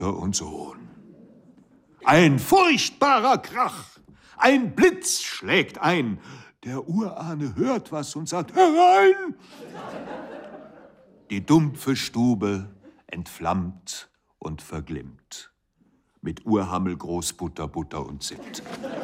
und Sohn. Ein furchtbarer Krach, ein Blitz schlägt ein. Der Urahne hört was und sagt, herein! Die dumpfe Stube entflammt und verglimmt. Mit Urhammel, Großbutter, Butter und Zimt.